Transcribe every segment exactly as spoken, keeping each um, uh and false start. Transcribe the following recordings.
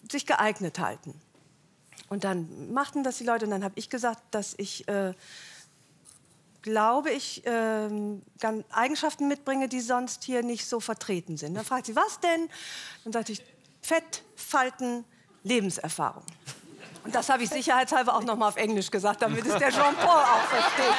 sich geeignet halten. Und dann machten das die Leute und dann habe ich gesagt, dass ich, äh, glaube ich, äh, Eigenschaften mitbringe, die sonst hier nicht so vertreten sind. Dann fragt sie, was denn? Dann sagte ich, Fett, Falten, Lebenserfahrung. Und das habe ich sicherheitshalber auch noch mal auf Englisch gesagt, damit es der Jean-Paul auch versteht.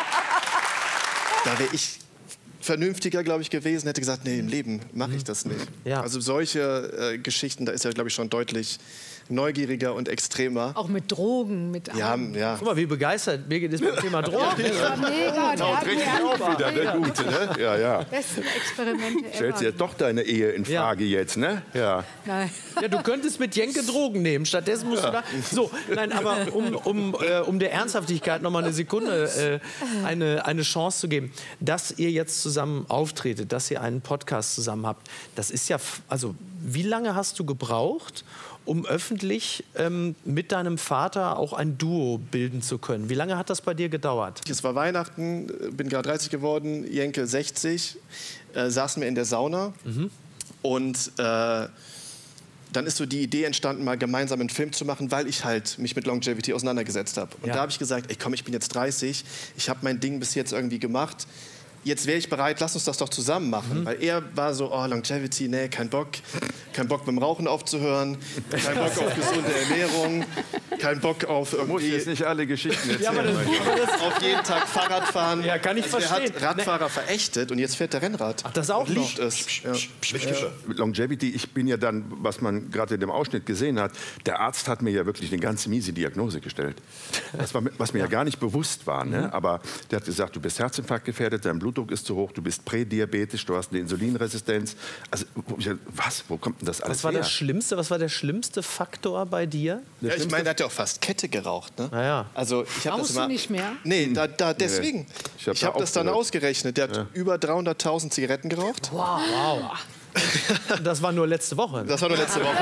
Da wäre ich vernünftiger, glaube ich, gewesen, hätte gesagt, nee, im Leben mache ich das nicht. Ja. Also solche äh, Geschichten, da ist er, glaube ich, schon deutlich neugieriger und extremer. Auch mit Drogen, mit Ja, allem. ja. Guck mal, wie begeistert Birgit ist beim Thema Drogen. Ja, mega, der Taut hat richtig mir auf wieder, der Gute, ne? Ja, ja. besten Experimente ever. Stellst ja doch deine Ehe in Frage Ja. jetzt, ne? Ja. Nein. Ja, du könntest mit Jenke Drogen nehmen. Stattdessen musst du da... So, nein, aber um, um, äh, um der Ernsthaftigkeit noch mal eine Sekunde äh, eine, eine Chance zu geben. Dass ihr jetzt zusammen auftretet, dass ihr einen Podcast zusammen habt, das ist ja... f- Also, wie lange hast du gebraucht, um öffentlich ähm, mit deinem Vater auch ein Duo bilden zu können? Wie lange hat das bei dir gedauert? Es war Weihnachten, bin gerade dreißig geworden, Jenke sechzig, äh, saßen wir in der Sauna und äh, dann ist so die Idee entstanden, mal gemeinsam einen Film zu machen, weil ich halt mich mit Longevity auseinandergesetzt habe. Und Ja. da habe ich gesagt, ey komm, ich bin jetzt dreißig, ich habe mein Ding bis jetzt irgendwie gemacht. Jetzt wäre ich bereit, lass uns das doch zusammen machen. Weil er war so, oh, Longevity, nee, kein Bock. Kein Bock mit dem Rauchen aufzuhören. Kein Bock auf gesunde Ernährung. Kein Bock auf Du musst irgendwie jetzt nicht alle Geschichten erzählen. aber das- mein Gott. auf jeden Tag Fahrrad fahren. Ja, kann ich Also verstehen. Er hat Radfahrer verächtet und jetzt fährt er Rennrad. Ach, das auch und noch? liebt es. Ja. Mit Longevity, ich bin ja dann, was man gerade in dem Ausschnitt gesehen hat, der Arzt hat mir ja wirklich eine ganz miese Diagnose gestellt. Das war, was mir ja gar nicht bewusst war. Ne? Aber der hat gesagt, du bist Herzinfarktgefährdet, dein Blutdruck ist zu hoch, du bist prädiabetisch, du hast eine Insulinresistenz. Also, wo ich, was, wo kommt denn das alles Was war her? das Schlimmste? Was war der schlimmste Faktor bei dir? Ja, ich meine, er hat ja auch fast Kette geraucht. Ne? Na ja. Also, ich habe das Rauchst du immer. nicht mehr? Nee, da, da, deswegen. Ich hab Ich da habe das dann aufgehört. ausgerechnet. Der hat über dreihunderttausend Zigaretten geraucht. Wow. Das war nur letzte Woche. Das war nur letzte Woche.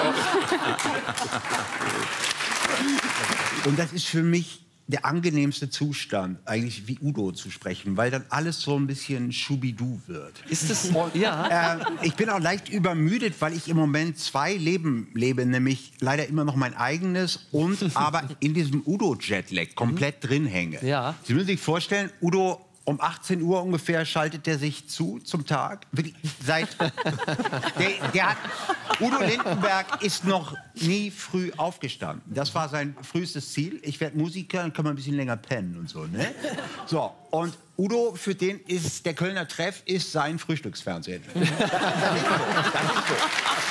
Und das ist für mich der angenehmste Zustand, eigentlich wie Udo zu sprechen, weil dann alles so ein bisschen Schubidu wird. Ist das... Ja. Äh, ich bin auch leicht übermüdet, weil ich im Moment zwei Leben lebe, nämlich leider immer noch mein eigenes und aber in diesem Udo-Jetlag komplett drin hänge. Ja. Sie müssen sich vorstellen, Udo um achtzehn Uhr ungefähr schaltet er sich zu zum Tag. Wirklich, seit der, der hat, Udo Lindenberg ist noch nie früh aufgestanden. Das war sein frühestes Ziel. Ich werde Musiker, dann kann man ein bisschen länger pennen und so. Ne? So, und Udo, für den ist der Kölner Treff ist sein Frühstücksfernsehen. Das ist so. Das ist so.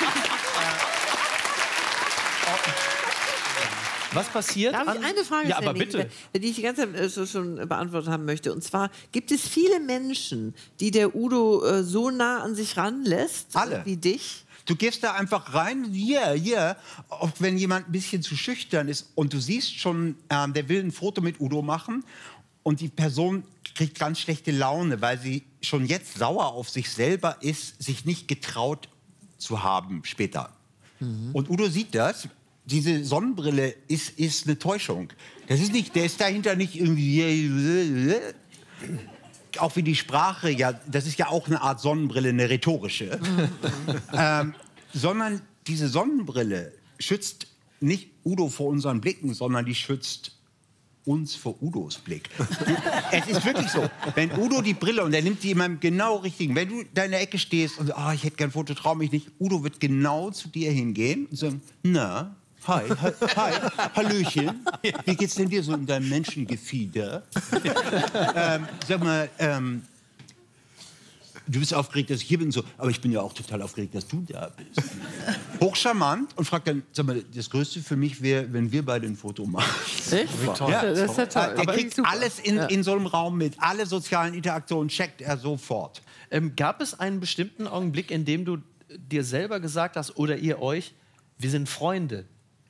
Was passiert? Darf ich an- eine Frage Ja, stellen, aber bitte. die ich die ganze Zeit äh, so schon beantwortet haben möchte? Und zwar, gibt es viele Menschen, die der Udo äh, so nah an sich ranlässt Alle. wie dich? Du gehst da einfach rein, yeah, yeah, auch wenn jemand ein bisschen zu schüchtern ist und du siehst schon, ähm, der will ein Foto mit Udo machen und die Person kriegt ganz schlechte Laune, weil sie schon jetzt sauer auf sich selber ist, sich nicht getraut zu haben später. Und Udo sieht das. Diese Sonnenbrille ist, ist eine Täuschung. Das ist nicht, der ist dahinter nicht irgendwie... Auch wie die Sprache, ja, das ist ja auch eine Art Sonnenbrille, eine rhetorische. ähm, sondern diese Sonnenbrille schützt nicht Udo vor unseren Blicken, sondern die schützt uns vor Udos Blick. Es ist wirklich so. Wenn Udo die Brille, und er nimmt die immer im genau richtigen, wenn du da in der Ecke stehst und oh, ich hätte gern ein Foto, trau mich nicht, Udo wird genau zu dir hingehen und sagen, na, hi, hi, hi, Hallöchen, wie geht's denn dir so in deinem Menschengefieder? ähm, sag mal, ähm, du bist aufgeregt, dass ich hier bin, so, aber ich bin ja auch total aufgeregt, dass du da bist. Hochcharmant und fragt dann, sag mal, das Größte für mich wäre, wenn wir beide ein Foto machen. Echt? Ja, Das ist ja toll. er Aber kriegt super. alles in, Ja. in so einem Raum mit, alle sozialen Interaktionen checkt er sofort. Ähm, gab es einen bestimmten Augenblick, in dem du dir selber gesagt hast, oder ihr euch, wir sind Freunde?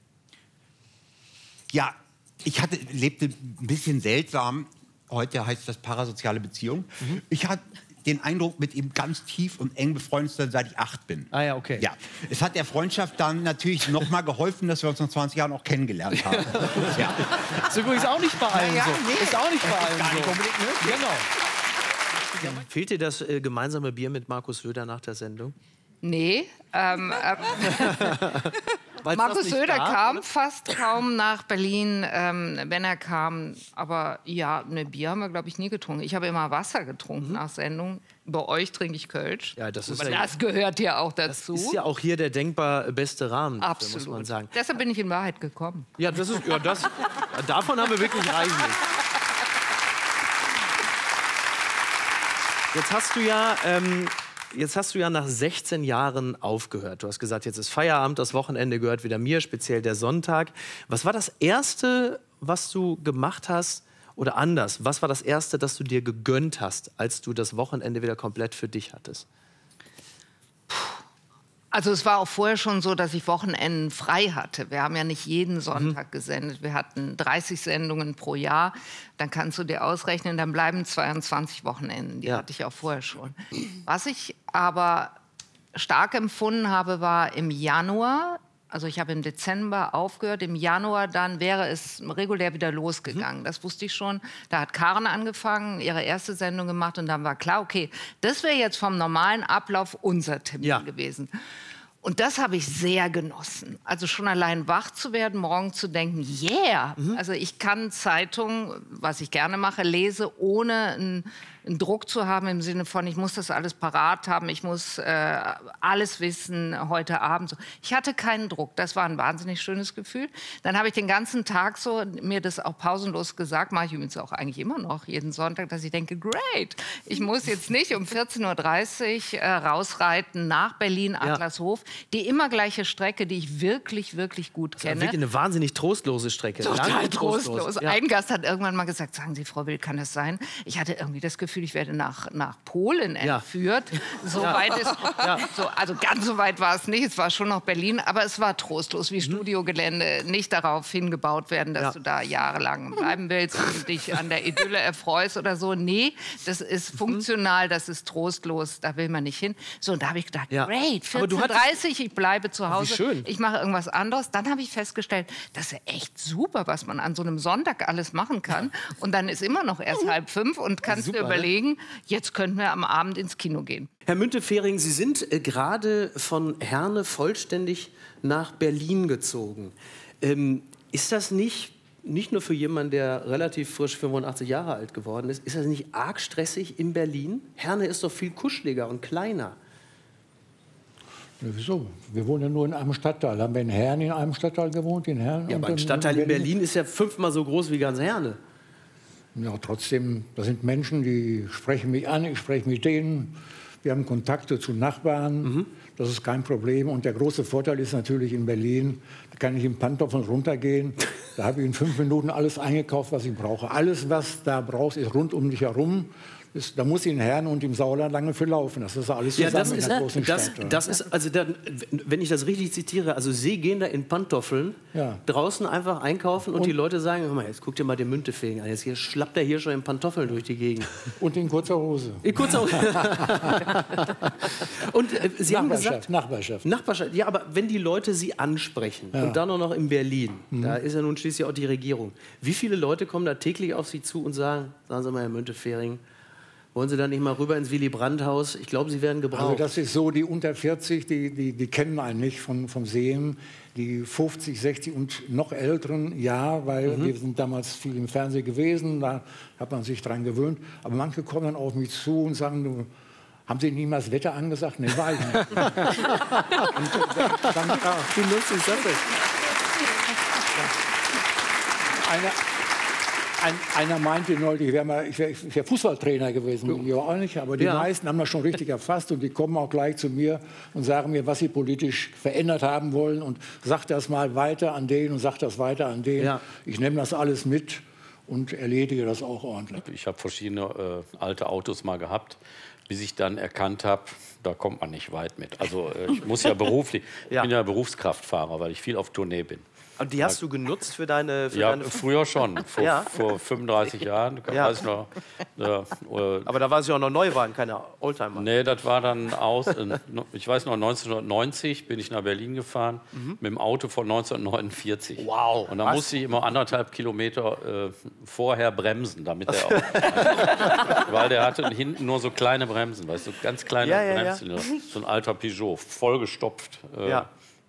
Ja, ich hatte, lebte ein bisschen seltsam. Heute heißt das parasoziale Beziehung. Mhm. Ich hatte den Eindruck, mit ihm ganz tief und eng befreundet zu sein, seit ich acht bin. Ah ja, okay. Ja, es hat der Freundschaft dann natürlich noch mal geholfen, dass wir uns nach zwanzig Jahren auch kennengelernt haben. Ja. Ist übrigens auch nicht bei allen Ja, so. nee. Ist auch nicht bei allen Gar nicht so. unbedingt möglich. Genau. Fehlt dir das äh, gemeinsame Bier mit Markus Söder nach der Sendung? Nee. Ähm, ähm, Weil's Markus das nicht Söder gab, kam oder? fast kaum nach Berlin, ähm, wenn er kam. Aber ja, ne Bier haben wir, glaube ich, nie getrunken. Ich habe immer Wasser getrunken nach Sendung. Bei euch trinke ich Kölsch. Ja, das ist Aber ja- das gehört ja auch Das dazu. ist ja auch hier der denkbar beste Rahmen, dafür, Absolut. muss man sagen. Deshalb bin ich in Wahrheit gekommen. Ja, das ist, ja, das, davon haben wir wirklich reichlich. Jetzt hast du ja, ähm, jetzt hast du ja nach sechzehn Jahren aufgehört. Du hast gesagt, jetzt ist Feierabend, das Wochenende gehört wieder mir, speziell der Sonntag. Was war das Erste, was du gemacht hast, oder anders, was war das Erste, das du dir gegönnt hast, als du das Wochenende wieder komplett für dich hattest? Also es war auch vorher schon so, dass ich Wochenenden frei hatte. Wir haben ja nicht jeden Sonntag gesendet. Wir hatten dreißig Sendungen pro Jahr. Dann kannst du dir ausrechnen, dann bleiben zweiundzwanzig Wochenenden. Die Ja. hatte ich auch vorher schon. Was ich aber stark empfunden habe, war im Januar. Also ich habe im Dezember aufgehört. Im Januar dann wäre es regulär wieder losgegangen. Das wusste ich schon. Da hat Karen angefangen, ihre erste Sendung gemacht. Und dann war klar, okay, das wäre jetzt vom normalen Ablauf unser Termin Ja. gewesen. Und das habe ich sehr genossen. Also schon allein wach zu werden, morgen zu denken, yeah, also ich kann Zeitung, was ich gerne mache, lese, ohne einen, einen Druck zu haben im Sinne von, ich muss das alles parat haben, ich muss äh, alles wissen heute Abend. So. Ich hatte keinen Druck. Das war ein wahnsinnig schönes Gefühl. Dann habe ich den ganzen Tag so mir das auch pausenlos gesagt, mache ich übrigens auch eigentlich immer noch jeden Sonntag, dass ich denke, great, ich muss jetzt nicht um vierzehn Uhr dreißig äh, rausreiten nach Berlin, Adlershof. Die immer gleiche Strecke, die ich wirklich, wirklich gut Das kenne. war wirklich eine wahnsinnig trostlose Strecke. Total Lange trostlos. Ja. Ein Gast hat irgendwann mal gesagt, sagen Sie, Frau Wild, kann das sein? Ich hatte irgendwie das Gefühl, ich werde nach, nach Polen Ja. entführt. So weit ist, so, also ganz so weit war es nicht, es war schon noch Berlin, aber es war trostlos, wie Studiogelände nicht darauf hingebaut werden, dass Ja. du da jahrelang bleiben willst und dich an der Idylle erfreust oder so. Nee, das ist funktional, das ist trostlos, da will man nicht hin. So, und da habe ich gedacht, Ja. great, Aber du vierzehn Uhr hattest- dreißig, ich bleibe zu Hause, schön. ich mache irgendwas anderes. Dann habe ich festgestellt, das ist echt super, was man an so einem Sonntag alles machen kann. Und dann ist immer noch erst halb fünf und kannst Super, dir ne? überlegen, jetzt könnten wir am Abend ins Kino gehen. Herr Müntefering, Sie sind äh, gerade von Herne vollständig nach Berlin gezogen. Ähm, ist das nicht, nicht nur für jemanden, der relativ frisch fünfundachtzig Jahre alt geworden ist, ist das nicht arg stressig in Berlin? Herne ist doch viel kuscheliger und kleiner. Ja, wieso? Wir wohnen ja nur in einem Stadtteil. Haben wir in Herne in einem Stadtteil gewohnt? In Herne Ja, und aber ein dann Stadtteil in Berlin ist ja fünfmal so groß wie ganz Herne. Ja, trotzdem, das sind Menschen, die sprechen mich an, ich spreche mit denen. Wir haben Kontakte zu Nachbarn. Mhm. Das ist kein Problem. Und der große Vorteil ist natürlich in Berlin, da kann ich in Pantoffeln runtergehen. Da habe ich in fünf Minuten alles eingekauft, was ich brauche. Alles, was da brauchst, ist rund um dich herum. Ist, da muss ich in Herne und im Sauerland lange für laufen. Das ist alles zusammen Ja, das in ist, der großen das, Stadt. ja. das ist, also dann, wenn ich das richtig zitiere, also Sie gehen da in Pantoffeln Ja. draußen einfach einkaufen und, Und- die Leute sagen, hör mal, jetzt guck dir mal den Müntefering an, jetzt hier schlappt er hier schon in Pantoffeln durch die Gegend. Und in kurzer Hose. In kurzer Und äh, Sie haben Nachbarschaft, gesagt, Nachbarschaft. Nachbarschaft, ja, aber wenn die Leute Sie ansprechen Ja. und dann auch noch in Berlin, da ist ja nun schließlich auch die Regierung. Wie viele Leute kommen da täglich auf Sie zu und sagen, sagen Sie mal, Herr Müntefering, wollen Sie da nicht mal rüber ins Willy-Brandt-Haus? Ich glaube, Sie werden gebraucht. Also das ist so, die unter vierzig, die, die, die kennen einen nicht von, vom Sehen. Die fünfzig, sechzig und noch Älteren, ja, weil Mhm. wir sind damals viel im Fernsehen gewesen, da hat man sich dran gewöhnt. Aber manche kommen dann auf mich zu und sagen, du, haben Sie nicht mal das Wetter angesagt? Nee, war ich nicht. Und dann, ja, Wie lustig ist das denn? Einer, ein, einer meinte neulich, ich wäre mal- ich wär, ich wär Fußballtrainer gewesen. Ich war auch nicht, aber die Ja. meisten haben das schon richtig erfasst und die kommen auch gleich zu mir und sagen mir, was sie politisch verändert haben wollen und sag das mal weiter an den und sag das weiter an den. Ja. Ich nehme das alles mit und erledige das auch ordentlich. Ich habe verschiedene äh, alte Autos mal gehabt, bis ich dann erkannt habe, da kommt man nicht weit mit. Also äh, ich muss ja beruflich, ich Ja. bin ja Berufskraftfahrer, weil ich viel auf Tournee bin. Und die hast du genutzt für deine... Für Ja, deine früher schon, vor, Ja. vor fünfunddreißig Jahren, Ja. weiß ich noch. Äh, äh, aber da war es ja auch noch Neuwagen, keine Oldtimer. Nee, das war dann aus, äh, ich weiß noch, neunzehnhundertneunzig bin ich nach Berlin gefahren mit dem Auto von neunzehnhundertneunundvierzig. Wow, Und dann was? musste ich immer anderthalb Kilometer äh, vorher bremsen, damit er auch... weil der hatte hinten nur so kleine Bremsen, weißt du, so ganz kleine Ja, ja, ja. Bremsen. So ein alter Peugeot, vollgestopft. Äh, Ja.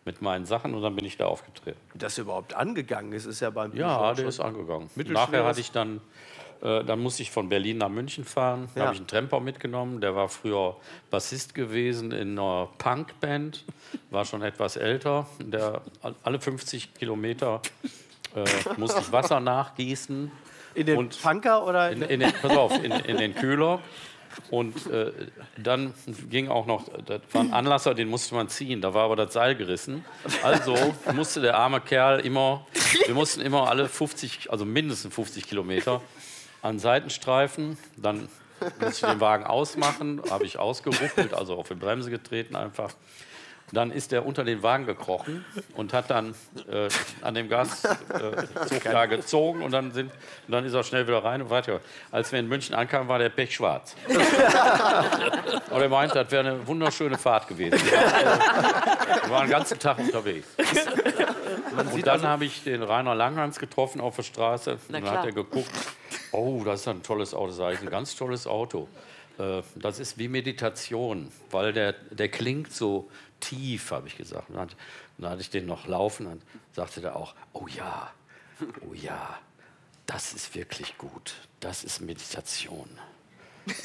mit meinen Sachen und dann bin ich da aufgetreten. Das überhaupt angegangen ist, ist ja beim Ja, der ist angegangen. Nachher hatte ich dann, äh, dann musste ich von Berlin nach München fahren. Da Ja. habe ich einen Tramper mitgenommen. Der war früher Bassist gewesen in einer Punkband, war schon etwas älter. Der alle fünfzig Kilometer äh, musste ich Wasser nachgießen. In den und Punker oder? in, in den, pass auf, in, in den Kühler. Und äh, dann ging auch noch, das war ein Anlasser, den musste man ziehen, da war aber das Seil gerissen. Also musste der arme Kerl immer, wir mussten immer alle fünfzig, also mindestens fünfzig Kilometer an Seitenstreifen, dann musste ich den Wagen ausmachen, habe ich ausgeruckelt, also auf die Bremse getreten einfach. Dann ist er unter den Wagen gekrochen und hat dann äh, an dem Gaszug äh, da gezogen und dann, sind, und dann ist er schnell wieder rein und weiter. Als wir in München ankamen, war der pechschwarz. Aber er meinte, das wäre eine wunderschöne Fahrt gewesen. Wir waren den ganzen Tag unterwegs. Und dann habe ich den Rainer Langhans getroffen auf der Straße. Und dann hat er geguckt, oh, das ist ein tolles Auto, das ist ein ganz tolles Auto. Äh, das ist wie Meditation, weil der, der klingt so tief, habe ich gesagt. Und dann, dann hatte ich den noch laufen und sagte er auch, oh ja, oh ja, das ist wirklich gut, das ist Meditation. Ist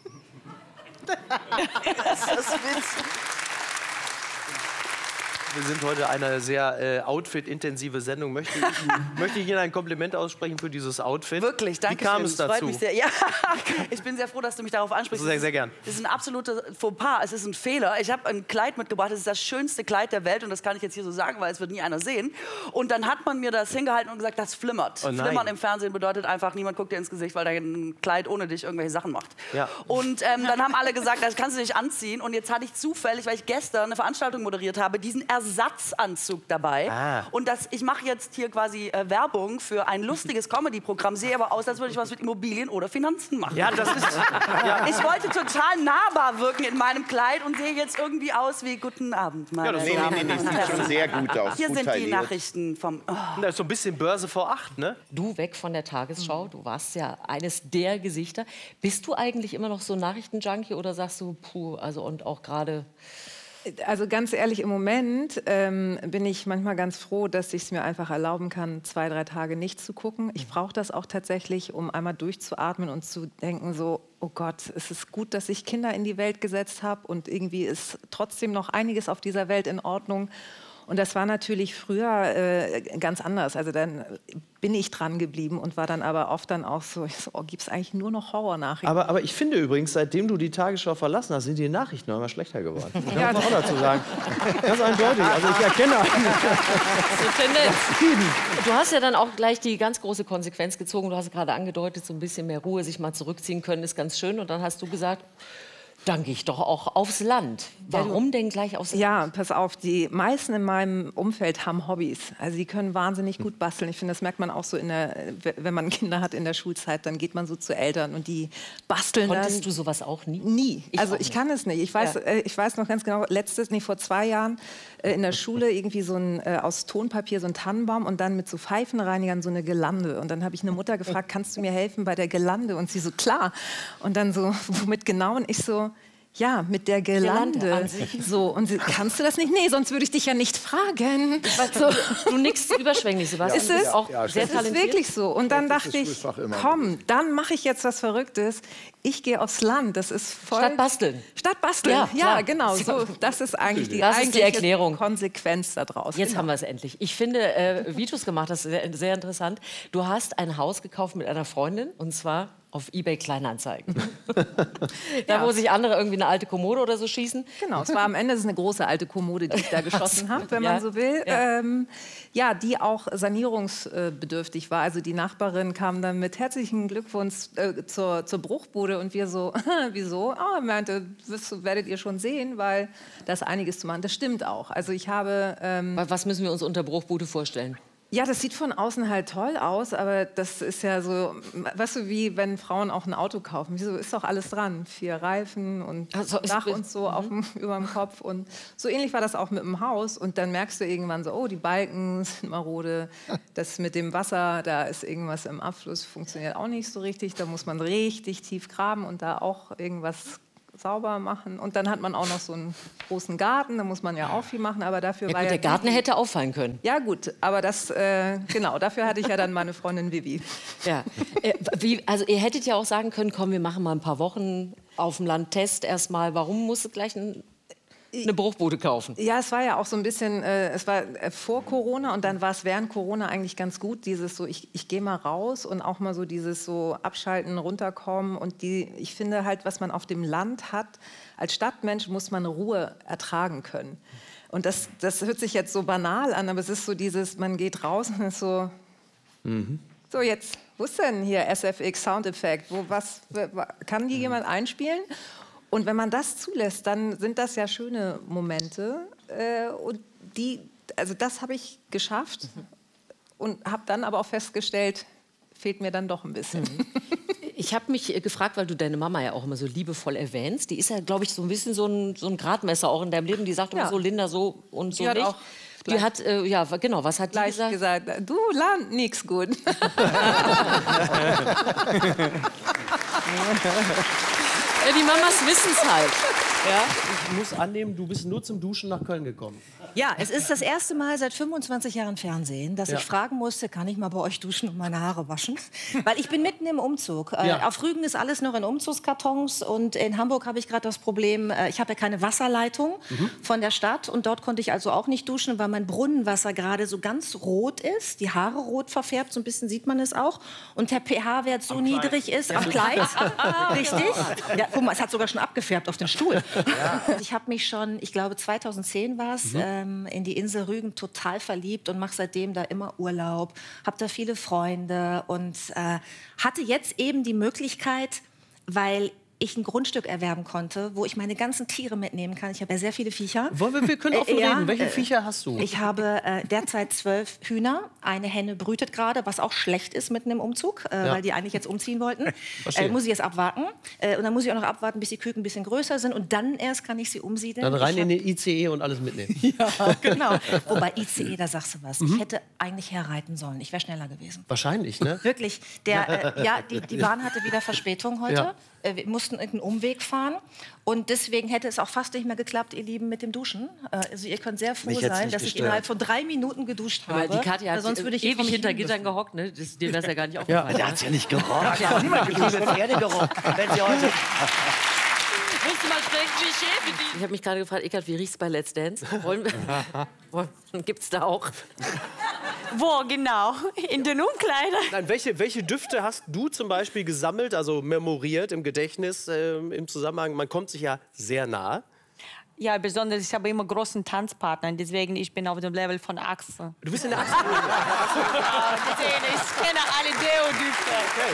das witzig? Wir sind heute eine sehr äh, outfit-intensive Sendung. Möchte ich, möchte ich Ihnen ein Kompliment aussprechen für dieses Outfit? Wirklich, danke Wie kam schön. es Das dazu? freut mich sehr. Ja, ich bin sehr froh, dass du mich darauf ansprichst. Sehr, sehr gern. Das ist ein absoluter Fauxpas, es ist ein Fehler. Ich habe ein Kleid mitgebracht, das ist das schönste Kleid der Welt und das kann ich jetzt hier so sagen, weil es wird nie einer sehen. Und dann hat man mir das hingehalten und gesagt, das flimmert. Oh nein. Flimmern im Fernsehen bedeutet einfach, niemand guckt dir ins Gesicht, weil dein Kleid ohne dich irgendwelche Sachen macht. Ja. Und ähm, dann haben alle gesagt, das kannst du nicht anziehen. Und jetzt hatte ich zufällig, weil ich gestern eine Veranstaltung moderiert habe, diesen Ersatzanzug dabei. Ah. Und das, ich mache jetzt hier quasi äh, Werbung für ein lustiges Comedy-Programm, sehe aber aus, als würde ich was mit Immobilien oder Finanzen machen. Ja, das ist... Ja. Ich wollte total nahbar wirken in meinem Kleid und sehe jetzt irgendwie aus wie Guten Abend, meine Ja, das- Damen nee, nee, nee, und sieht Herren. schon sehr gut aus, Hier gut sind die tailliert. Nachrichten vom... Oh. Das ist so ein bisschen Börse vor acht, ne? Du weg von der Tagesschau, du warst ja eines der Gesichter. Bist du eigentlich immer noch so Nachrichtenjunkie oder sagst du, puh, also und auch gerade... Also ganz ehrlich, im Moment ähm, bin ich manchmal ganz froh, dass ich es mir einfach erlauben kann, zwei, drei Tage nicht zu gucken. Ich brauche das auch tatsächlich, um einmal durchzuatmen und zu denken, so, oh Gott, es ist gut, dass ich Kinder in die Welt gesetzt habe und irgendwie ist trotzdem noch einiges auf dieser Welt in Ordnung. Und das war natürlich früher äh, ganz anders. Also dann bin ich dran geblieben und war dann aber oft dann auch so, so oh, gibt es eigentlich nur noch Horrornachrichten? Aber, aber ich finde übrigens, seitdem du die Tagesschau verlassen hast, sind die Nachrichten noch immer schlechter geworden. Das Ja, muss man auch dazu sagen. Ganz eindeutig. Also ich erkenne So Tendenz. Du hast ja dann auch gleich die ganz große Konsequenz gezogen. Du hast gerade angedeutet, so ein bisschen mehr Ruhe, sich mal zurückziehen können, ist ganz schön. Und dann hast du gesagt, dann gehe ich doch auch aufs Land. Warum denn gleich aufs Land? Ja, pass auf, die meisten in meinem Umfeld haben Hobbys. Also die können wahnsinnig gut basteln. Ich finde, das merkt man auch so, in der, wenn man Kinder hat in der Schulzeit, dann geht man so zu Eltern und die basteln dann. Konntest du sowas auch nie? Nie. Ich also auch ich nicht. kann es nicht. Ich weiß, Ja. äh, ich weiß noch ganz genau, letztes, nee, vor zwei Jahren äh, in der Schule irgendwie so ein, äh, aus Tonpapier so ein Tannenbaum und dann mit so Pfeifenreinigern so eine Girlande. Und dann habe ich eine Mutter gefragt, kannst du mir helfen bei der Girlande? Und sie so, klar. Und dann so, womit genau? Und ich so, ja, mit der Girlande. Girlande an sich. So, und sie, kannst du das nicht? Nee, sonst würde ich dich ja nicht fragen. So. Du nix überschwänglich, Sebastian. Ist Du bist es? auch Ja, sehr das Das ist talentiert. wirklich so. Und dann Das ist dachte ich, Schulfach immer. komm, dann mache ich jetzt was Verrücktes. Ich gehe aufs Land. Das ist voll... Statt basteln. Statt basteln, Ja, ja, klar. genau. So, das ist eigentlich die, Das ist die eigentliche Erklärung. Konsequenz daraus. Jetzt Genau. haben wir es endlich. Ich finde, äh, wie du es gemacht hast, sehr, sehr interessant. Du hast ein Haus gekauft mit einer Freundin und zwar auf eBay Kleinanzeigen. Da, Ja. wo sich andere irgendwie eine alte Kommode oder so schießen. Genau, es war am Ende es ist eine große alte Kommode, die ich da geschossen habe, wenn Ja. man so will. Ja. Ähm, ja, die auch sanierungsbedürftig war. Also die Nachbarin kam dann mit herzlichen Glückwunsch äh, zur, zur Bruchbude und wir so, wieso? Ah, meinte, das werdet ihr schon sehen, weil da ist einiges zu machen. Das stimmt auch. Also ich habe... Ähm, Was müssen wir uns unter Bruchbude vorstellen? Ja, das sieht von außen halt toll aus, aber das ist ja so, weißt du, wie wenn Frauen auch ein Auto kaufen. Wieso ist doch alles dran? Vier Reifen und Also, es- Dach und so auf dem, über dem Kopf. Und so ähnlich war das auch mit dem Haus. Und dann merkst du irgendwann so, oh, die Balken sind marode. Das mit dem Wasser, da ist irgendwas im Abfluss, funktioniert auch nicht so richtig. Da muss man richtig tief graben und da auch irgendwas sauber machen. Und dann hat man auch noch so einen großen Garten, da muss man ja auch viel machen, aber dafür Ja, war gut, ja der Garten Vivi- hätte auffallen können. Ja gut, aber das, äh, genau, dafür hatte ich ja dann meine Freundin Vivi. Ja. Äh, wie, also ihr hättet ja auch sagen können, komm, wir machen mal ein paar Wochen auf dem Land Test erstmal. Warum musst du gleich ein, eine Bruchbude kaufen? Ja, es war ja auch so ein bisschen, äh, es war äh, vor Corona und dann war es während Corona eigentlich ganz gut, dieses so, ich, ich gehe mal raus und auch mal so dieses so abschalten, runterkommen und die, ich finde halt, was man auf dem Land hat, als Stadtmensch muss man Ruhe ertragen können. Und das, das hört sich jetzt so banal an, aber es ist so dieses, man geht raus und ist so, Mhm. so jetzt, wo ist denn hier S F X Soundeffekt, wo was, kann die jemand einspielen? Und wenn man das zulässt, dann sind das ja schöne Momente. Äh, und die, also das habe ich geschafft und habe dann aber auch festgestellt, fehlt mir dann doch ein bisschen. Ich habe mich äh, gefragt, weil du deine Mama ja auch immer so liebevoll erwähnst. Die ist ja, glaube ich, so ein bisschen so ein, so ein Gradmesser auch in deinem Leben. Die sagt immer Ja. so, Linda, so und so Die hat nicht. auch Die gleich- hat, äh, ja, genau, was hat die Gleich gesagt? gesagt, du Land, nix gut. Ja, die Mamas wissen es halt. Ja, ich muss annehmen, du bist nur zum Duschen nach Köln gekommen. Ja, es ist das erste Mal seit fünfundzwanzig Jahren Fernsehen, dass Ja. ich fragen musste, kann ich mal bei euch duschen und meine Haare waschen? Weil ich bin mitten im Umzug. Äh, Ja. Auf Rügen ist alles noch in Umzugskartons und in Hamburg habe ich gerade das Problem, äh, ich habe ja keine Wasserleitung Mhm. von der Stadt und dort konnte ich also auch nicht duschen, weil mein Brunnenwasser gerade so ganz rot ist, die Haare rot verfärbt, so ein bisschen sieht man es auch und der pH-Wert so niedrig ist, am Kleid, richtig? Ja, guck mal, es hat sogar schon abgefärbt auf den Stuhl. Und ich habe mich schon, ich glaube zweitausendzehn war es, Mhm. ähm, in die Insel Rügen total verliebt und mache seitdem da immer Urlaub, habe da viele Freunde und äh, hatte jetzt eben die Möglichkeit, weil ich ein Grundstück erwerben konnte, wo ich meine ganzen Tiere mitnehmen kann. Ich habe ja sehr viele Viecher. Wollen wir, wir können offen Äh, ja, reden. Welche äh, Viecher hast du? Ich habe äh, derzeit zwölf Hühner. Eine Henne brütet gerade, was auch schlecht ist mitten im Umzug, äh, Ja. weil die eigentlich jetzt umziehen wollten. Verstehe. Äh, muss ich jetzt abwarten. Äh, und dann muss ich auch noch abwarten, bis die Küken ein bisschen größer sind. Und dann erst kann ich sie umsiedeln. Dann rein Ich in den I C E und alles mitnehmen. hab, genau. Wobei I C E, da sagst du was. Mhm. Ich hätte eigentlich herreiten sollen. Ich wäre schneller gewesen. Wahrscheinlich, ne? Wirklich. Der, äh, ja, die, die Bahn hatte wieder Verspätung heute. Ja. Äh, wir mussten irgendeinen Umweg fahren. Und deswegen hätte es auch fast nicht mehr geklappt, ihr Lieben, mit dem Duschen. Äh, also ihr könnt sehr froh Mich hätt's sein, nicht dass ich gestört. innerhalb von drei Minuten geduscht Aber habe. die Katja Weil hat sonst würde ich hier vor ewig mich hinter hin Gittern müssen. gehockt, ne? Das, dir wäre es ja gar nicht Ja, aufgefallen. der hat's ja nicht gerockt. Ja, Hat niemand ich gerockt. liebe Pferde gerockt. Wenn sie heute... Musst du mal sprechen, Klischee bedienen. Ich habe mich gerade gefragt, Eckart, wie riecht's bei Let's Dance? Wollen wir, wollen, gibt's da auch? Wo genau? In den Umkleidern? Nein, welche, welche Düfte hast du zum Beispiel gesammelt, also memoriert im Gedächtnis, äh, im Zusammenhang? Man kommt sich ja sehr nahe. Ja, besonders, ich habe immer großen Tanzpartner, deswegen ich bin auf dem Level von Axel. Du bist in der Achse. Ja, deswegen, ich kenne alle Deo-Düfte.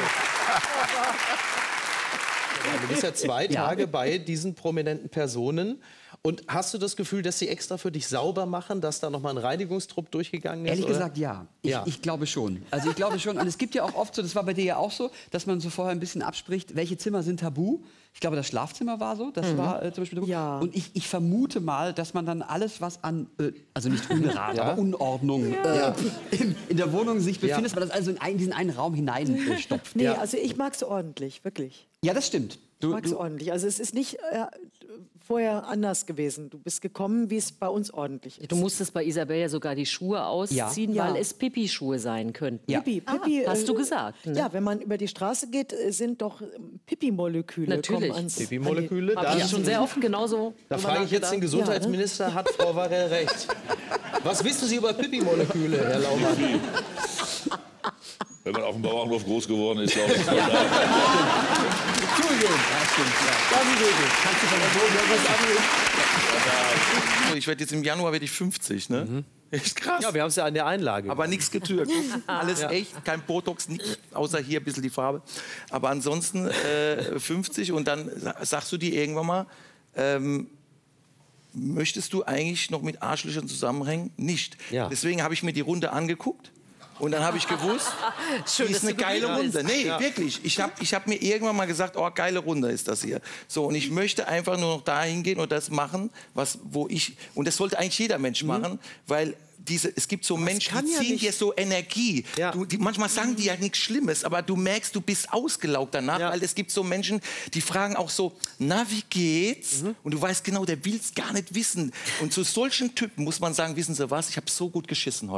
Du bist ja zwei Tage bei diesen prominenten Personen. Und hast du das Gefühl, dass sie extra für dich sauber machen, dass da noch mal ein Reinigungstrupp durchgegangen ist? Ehrlich oder? gesagt, ja. Ich, Ja. ich glaube schon. Also ich glaube schon. Und es gibt ja auch oft so, das war bei dir ja auch so, dass man so vorher ein bisschen abspricht, welche Zimmer sind tabu. Ich glaube, das Schlafzimmer war so. Das Mhm. war äh, zum Beispiel tabu. Und ich, ich vermute mal, dass man dann alles, was an, äh, also nicht Unrat, Ja. aber Unordnung Ja. äh, in, in der Wohnung sich befindet, Ja. dass man das also in einen, diesen einen Raum hineinstopft. Nee, also ich mag es ordentlich, wirklich. Ja, das stimmt. Ich mag es ordentlich. Also es ist nicht äh, vorher anders gewesen. Du bist gekommen, wie es bei uns ordentlich ist. Du musstest bei Isabel ja sogar die Schuhe ausziehen, Ja. weil Ja. es Pipi-Schuhe sein könnten. Pipi, Pipi, hast du äh, gesagt. Ne? Ja, wenn man über die Straße geht, äh, sind doch ähm, Pipi-Moleküle. Natürlich. kommen ans- Pipi-Moleküle, Habe ich schon sehr offen genauso. Da drüber frage ich jetzt den nachgedacht. Gesundheitsminister, hat Frau Varell recht? Was wissen Sie über Pipi-Moleküle, Herr Laumann? Wenn man auf dem Bauernhof groß geworden ist, glaube ich. Entschuldigung. Ja, stimmt. Ja. Kannst du von der Wohnung was sagen? Ich werde jetzt im Januar werde ich fünfzig, ne? Echt krass. Ja, wir haben es ja an der Einlage. Aber nichts getürkt. Alles Ja. echt, kein Botox, nichts, außer hier ein bisschen die Farbe. Aber ansonsten äh, fünfzig und dann sagst du dir irgendwann mal, ähm, möchtest du eigentlich noch mit Arschlöchern zusammenhängen? Nicht. Ja. Deswegen habe ich mir die Runde angeguckt. Und dann habe ich gewusst, Schön, die dass ist eine du geile geblieben Runde. bist. Nee, Ja. wirklich. Ich habe ich hab mir irgendwann mal gesagt, oh, geile Runde ist das hier. So, und ich möchte einfach nur noch dahin gehen und das machen, was, wo ich, und das sollte eigentlich jeder Mensch machen, weil diese, es gibt so Menschen, kann die ja ziehen nicht- dir so Energie. Du, die, manchmal sagen die ja nichts Schlimmes, aber du merkst, du bist ausgelaugt danach, weil es gibt so Menschen, die fragen auch so, na, wie geht's? Mhm. Und du weißt genau, der will es gar nicht wissen. Und zu solchen Typen muss man sagen, wissen Sie was, ich habe so gut geschissen heute.